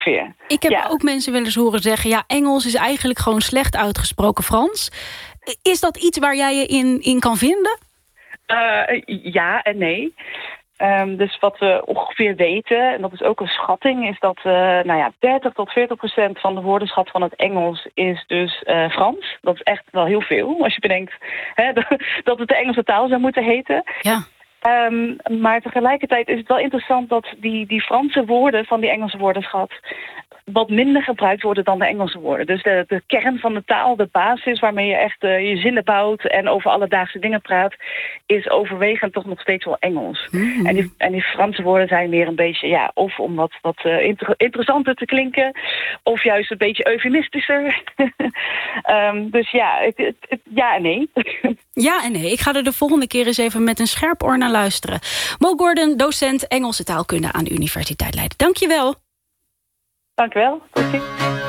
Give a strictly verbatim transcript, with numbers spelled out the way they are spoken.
ongeveer. Ik heb ja. ook mensen wel eens horen zeggen, ja, Engels is eigenlijk gewoon slecht uitgesproken Frans. Is dat iets waar jij je in, in kan vinden? Uh, ja en nee. Um, dus wat we ongeveer weten, en dat is ook een schatting, is dat uh, nou ja, dertig tot veertig procent van de woordenschat van het Engels is dus uh, Frans. Dat is echt wel heel veel, als je bedenkt hè, dat het de Engelse taal zou moeten heten. Ja. Um, maar tegelijkertijd is het wel interessant dat die, die Franse woorden van die Engelse woordenschat wat minder gebruikt worden dan de Engelse woorden. Dus de, de kern van de taal, de basis waarmee je echt uh, je zinnen bouwt en over alledaagse dingen praat, is overwegend toch nog steeds wel Engels. Mm-hmm. En, die, en die Franse woorden zijn weer een beetje, ja, of om wat, wat uh, inter- interessanter te klinken, of juist een beetje eufemistischer. um, dus ja, het, het, het, ja en nee. Ja en nee, ik ga er de volgende keer eens even met een scherp oor naar luisteren. Mo Gordon, docent Engelse taalkunde aan de Universiteit Leiden. Dank je wel. Dank je wel. Tot ziens.